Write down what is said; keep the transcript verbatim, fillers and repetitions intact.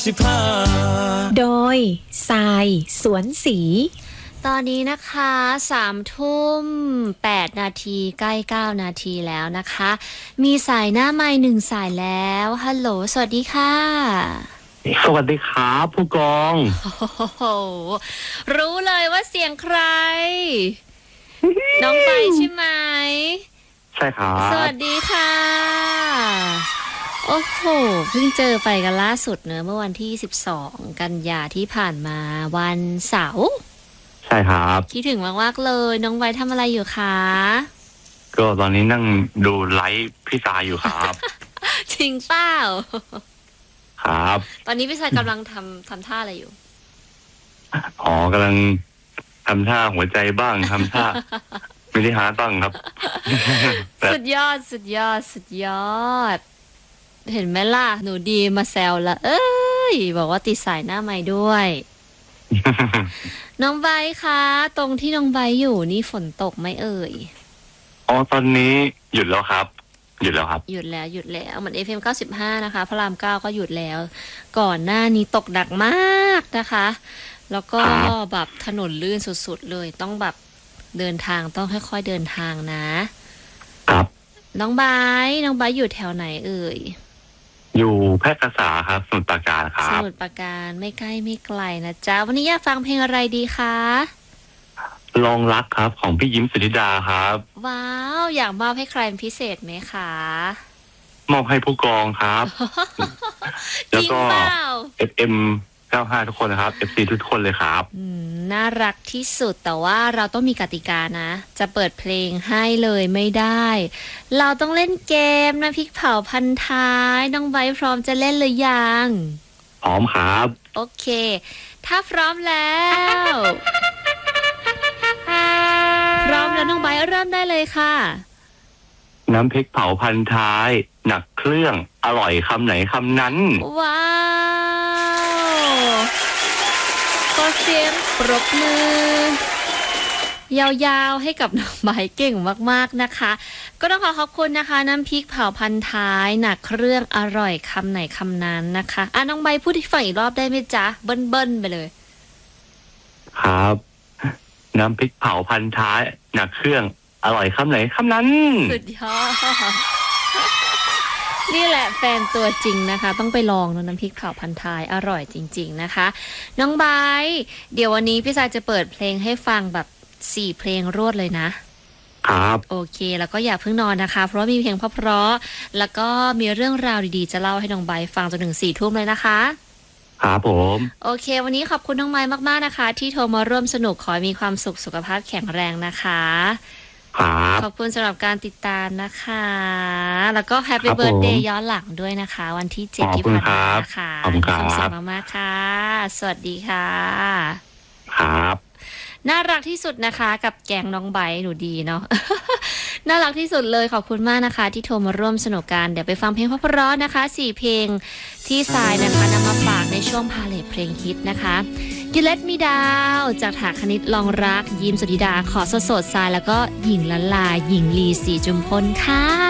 สิบห้าโดยทรายสวนสีตอนนี้นะคะสามทุ่มแปดนาทีใกล้เก้านาทีแล้วนะคะมีสายหน้าไมค์หนึ่งสายแล้วฮัลโหลสวัสดีค่ะสวัสดีครับผู้กองโอ้โหรู้เลยว่าเสียงใคร น้องไปใช่ไหมใช่ครับสวัสดีค่ะโอ้โหเพิ่งเจอไปกันล่าสุดเนอะเมื่อวันที่สิบสองกันยาที่ผ่านมาวันเสาร์ใช่ครับคิดถึงมากๆเลยน้องไว้ทำอะไรอยู่คะก็ตอนนี้นั่งดูไลฟ์พี่สายอยู่ครับจริงเปล่าครับตอนนี้พี่สายกำลังทำทำท่าอะไรอยู่อ๋อกำลังทำท่าหัวใจบ้างทำท่าไม่ได้หาตั้งครับสุดยอดสุดยอดสุดยอดเห็นไหมล่ะหนูดีมาแซวละเอ้ยบอกว่าติดสายหน้าไม้ด้วย น้องใบคะตรงที่น้องใบอยู่นี่ฝนตกไหมเอ่ยอ๋อตอนนี้หยุดแล้วครับหยุดแล้วครับหยุดแล้วหยุดแล้วเหมือน เอฟ เอ็ม เก้าสิบห้านะคะพระรามเก้าก็หยุดแล้วก่อนหน้านี้ตกหนักมากนะคะแล้วก็แบบถนนลื่นสุดๆเลยต้องแบบเดินทางต้องค่อยๆเดินทางนะครับน้องใบน้องใบอยู่แถวไหนเอ่ยอยู่แพร่กษาครับสมุทรปราการครับสมุทรปราการไม่ใกล้ไม่ไกลนะจ๊ะวันนี้อยากฟังเพลงอะไรดีคะลองรักครับของพี่ยิ้มสุธิดาครับว้าวอยากมอบให้ใครเป็นพิเศษไหมคะมอบให้ผู้กองครับ แล้วก็ เอฟ เอ็ม เก้าสิบห้าทุกคนนะครับ เอฟ ซี ทุกคนเลยครับน่ารักที่สุดแต่ว่าเราต้องมีกติกานะจะเปิดเพลงให้เลยไม่ได้เราต้องเล่นเกมนะพริกเผาพันท้ายน้องไบพร้อมจะเล่นหรือยังพร้อมครับโอเคถ้าพร้อมแล้ว พร้อมแล้วน้องไบเริ่มได้เลยค่ะน้ำพริกเผาพันท้ายหนักเครื่องอร่อยคำไหนคำนั้นว้าวขอเสียงปรบมือยาวๆให้กับน้องใบเก่งมากๆนะคะก็ต้องขอขอบคุณนะคะน้ำพริกเผาพันท้ายหนักเครื่องอร่อยคำไหนคำนั้นนะคะอ่ะน้องใบพูดให้ฟังอีกรอบได้ไหมจ๊ะเบิ้ลๆไปเลยครับน้ำพริกเผาพันท้ายหนักเครื่องอร่อยคำไหนคำนั้นสุดยอดนี่แหละแฟนตัวจริงนะคะต้องไปลองน้ำพริกเผาพันท้ายอร่อยจริงๆนะคะน้องไบเดี๋ยววันนี้พี่สายจะเปิดเพลงให้ฟังแบบสี่เพลงรวดเลยนะครับโอเคแล้วก็อย่าเพิ่งนอนนะคะเพราะมีเพลงเพราะๆแล้วก็มีเรื่องราวดีๆจะเล่าให้น้องไบฟังจนถึงสี่ทุ่มเลยนะคะครับผมโอเควันนี้ขอบคุณน้องไม้มากๆนะคะที่โทรมาร่วมสนุกขอให้มีความสุขสุขภาพแข็งแรงนะคะขอบคุณสำหรับการติดตามนะคะแล้วก็แฮปปี้เบิร์ธเดย์ย้อนหลังด้วยนะคะวันที่เจ็ดที่ผ่านมาค่ะขอบคุณครับขอบคุณมากๆค่ะสวัสดีค่ะครับน่ารักที่สุดนะคะกับแกงน้องไบหนูดีเนาะ น่ารักที่สุดเลยขอบคุณมากนะคะที่โทรมาร่วมสนุกกันเดี๋ยวไปฟังเพลงเพราะๆนะคะสี่เพลงที่ทรายนะคะนำมาฝากในช่วงพาเลทเพลงฮิตนะคะ You Let Me Down จากถาคณิตลองรักยิ้มสุธิดาขอสดสดทรายแล้วก็หญิงละลาหญิงลีศรีจุมพลค่ะ